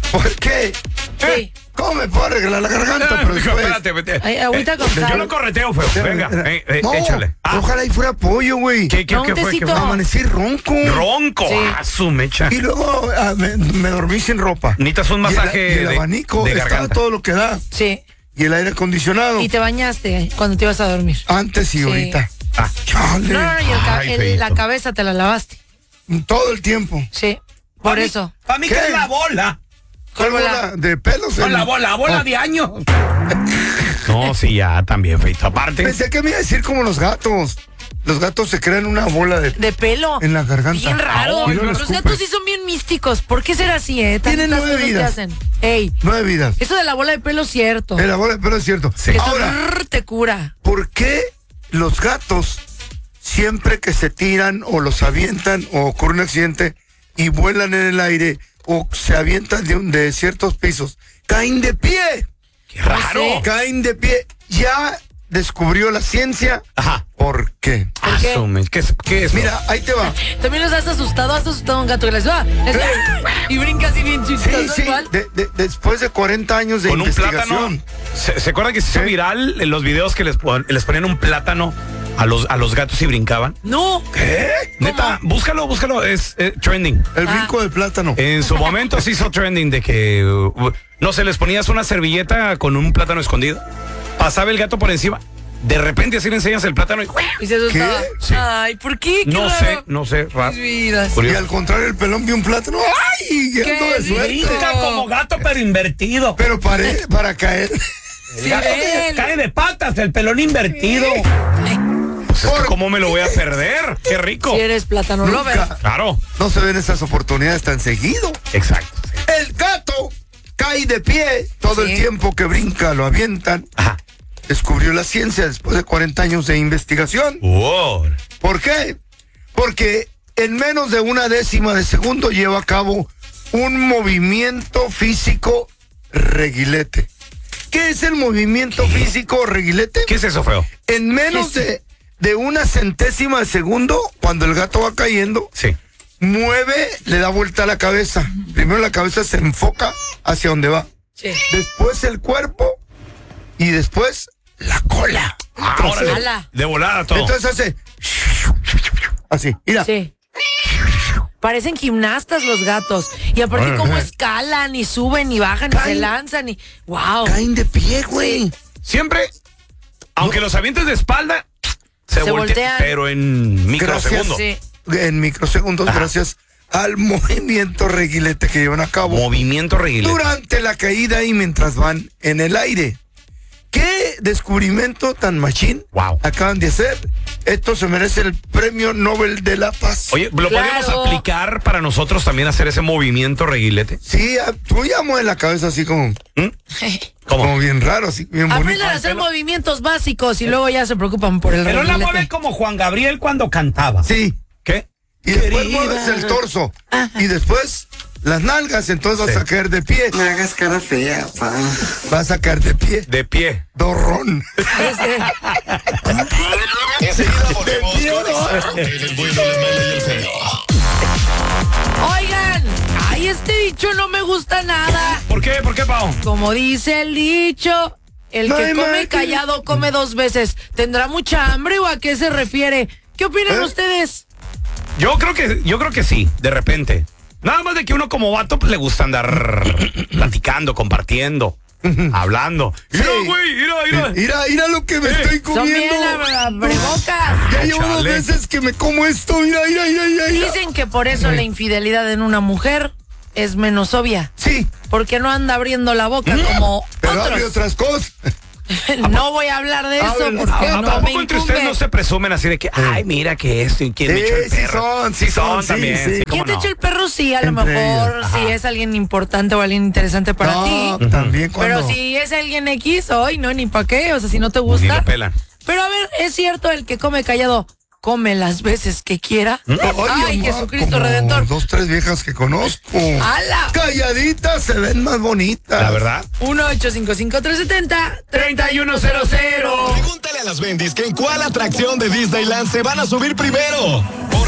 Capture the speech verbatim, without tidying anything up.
¿Por qué? Sí. ¿Cómo me puedo arreglar la garganta? Ah, Pero hijo, después... espérate, vete. Ay, agüita con Yo sal. lo correteo, feo. Venga, eh, eh, no, échale. Ah, ojalá y fuera pollo, güey. ¿Qué, qué, No, qué un fue? ¿Qué tecito. fue? Amanecí ronco. Ronco, Sí. a su mecha. Y luego ah, me, me dormí sin ropa. Necesitas un Y el- masaje y el, de- abanico de estaba garganta. todo lo que da. Sí. Y el aire acondicionado. Y te bañaste cuando te ibas a dormir. Antes y Sí. ahorita. Ah, Chale. No, no, no, y el ca- Ay, el- feíto. la cabeza te la lavaste. Todo el tiempo. Sí. Por Pa' mí- eso. Para mí ¿Qué? que es la bola. ¿Cuál bola? bola? ¿De pelos? No, en- la bola, la bola Oh, de año. No, sí, ya, también, feito. Aparte. Pensé que me iba a decir como los gatos. Los gatos se crean una bola de... De pelo. En la garganta. Bien raro. Ay, no lo Los escupes. gatos sí son bien místicos. ¿Por qué será así, eh? Tienen Tantas nueve cosas que vidas. hacen. Ey, Nueve vidas. eso de la bola de pelo es cierto. Eh, la bola de pelo es cierto. Sí. Que eso Ahora, brrr, te cura. ¿por qué los gatos siempre que se tiran o los avientan o ocurre un accidente y vuelan en el aire o se avientan de, un- de ciertos pisos, caen de pie? Qué raro. sé. Caen de pie. Ya descubrió la ciencia. Ajá. ¿Por qué? ¿Por qué? Asume. ¿Qué es? ¿Qué es? Mira, ahí te va. También los has asustado, has asustado a un gato que les va. les va, y brinca así bien Sí, chistoso sí. igual. de- de- después de cuarenta años de Con un plátano. investigación. ¿Se, ¿se acuerdan que se hizo ¿Qué? viral en los videos que les, pon- les ponían un plátano a los, a los gatos y brincaban? No. ¿Qué? Neta, búscalo, búscalo, es eh, trending. El Ah. brinco del plátano. En su momento se hizo trending de que, uh, no sé, les ponías una servilleta con un plátano escondido, pasaba el gato por encima, de repente así le enseñas el plátano y... Y se asustaba. ¿Qué? Sí. Ay, ¿por qué? Qué No raro. sé, no sé, raro. Mis vidas. Y Curioso. al contrario, el pelón vio un plátano. ¡Ay! ¿Qué Ando de suerte. brinca como gato pero invertido. Pero paré para caer. Sí, él. Cae de patas el pelón invertido. Pues es que ¿cómo me lo voy a perder? Qué rico. Si eres plátano lover. Nunca. Claro, No se ven esas oportunidades tan seguido. exacto. El gato cae de pie todo Sí. el tiempo que brinca, lo avientan. Ajá. Descubrió la ciencia después de cuarenta años de investigación. Wow. ¿Por qué? Porque en menos de una décima de segundo lleva a cabo un movimiento físico reguilete. ¿Qué es el movimiento ¿Qué? físico reguilete? ¿Qué es eso, feo? En menos ¿Qué es? de, de una centésima de segundo, cuando el gato va cayendo, Sí. mueve, le da vuelta a la cabeza. Primero la cabeza se enfoca hacia donde va. Sí. Después el cuerpo y después la cola. Ah, Entonces, órale. Ala. De volada todo. entonces hace así. Mira. Sí. Parecen gimnastas los gatos. Y aparte Bueno, cómo eh. escalan y suben y bajan y se Caen. lanzan y... ¡Wow! Caen de pie, güey. Siempre, aunque los avientes de espalda, se, Se voltean, voltean. pero en microsegundos. Sí. En microsegundos, Ajá. gracias al movimiento reguilete que llevan a cabo Movimiento reguilete. durante la caída y mientras van en el aire. ¿Qué descubrimiento tan machín Wow. acaban de hacer? Esto se merece el Premio Nobel de la Paz. Oye, ¿lo Claro. podemos aplicar para nosotros también hacer ese movimiento reguilete? Sí, a- tú ya mueves la cabeza así como, ¿Mm? ¿Cómo? como bien raro, así bien bonito. Aprendan a hacer movimientos básicos y luego ya se preocupan por el Pero la reguilete. mueve como Juan Gabriel cuando cantaba. Sí, ¿Qué? y después Querida. mueves el torso y después las nalgas, entonces vas Sí. a caer de pie. Me hagas cara fea, pa. Vas a caer de pie. De pie. Dorrón. Enseguida volvemos con el bueno, la mala y el feo. Oigan, ay, este dicho no me gusta nada. ¿Por qué? ¿Por qué, Pau? Como dice el dicho, el No que hay come máquina. callado come dos veces. ¿Tendrá mucha hambre o a qué se refiere? ¿Qué opinan ¿Eh? ustedes? Yo creo que, yo creo que sí, de repente. Nada más de que uno como vato pues, le gusta andar platicando, compartiendo, hablando. Mira, Sí. güey, mira, mira. Mira, mira lo que me Eh, estoy Son comiendo. bien abrebocas. Ya llevo dos Chale. veces que me como esto. Mira, mira, mira, mira. mira. Dicen que por eso la infidelidad en una mujer es menos obvia. Sí, Porque no anda abriendo la boca como pero abre otros. otras cosas. No voy a hablar de eso Ábrelo. porque ¿A, a no me poco entre ustedes incumbe. no se presumen así de que, ay, mira que esto y quién me Sí, echó el sí perro? son, sí son, sí, también. sí. Sí, ¿Quién cómo te no. echa el perro? Sí, a lo Entre mejor ellos, si es alguien importante o alguien interesante para No, ti. también cuando... Pero si es alguien X, hoy no, ni para qué, o sea, si no te Ni gusta. lo pelan. Pero a ver, ¿es cierto el que come callado come las veces que quiera? Oye, Ay, ma, Jesucristo como Redentor. Dos, tres viejas que conozco. ¡Hala! Calladitas se ven más bonitas. La verdad. uno ocho cinco cinco tres siete cero tres uno cero cero. Pregúntale a las bendis que en cuál atracción de Disneyland se van a subir primero. Por